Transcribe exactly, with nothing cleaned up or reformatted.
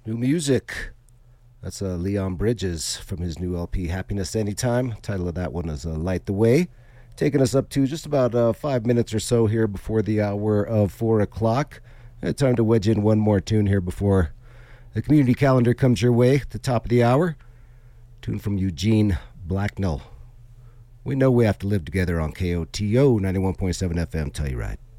New music. That's uh, Leon Bridges from his new L P, Happiness Anytime. Title of that one is uh, Light the Way. Taking us up to just about uh, five minutes or so here before the hour of four o'clock. Uh, time to wedge in one more tune here before the community calendar comes your way at the top of the hour. Tune from Eugene Blacknell. We know we have to live together on K O T O ninety-one point seven F M. Telluride.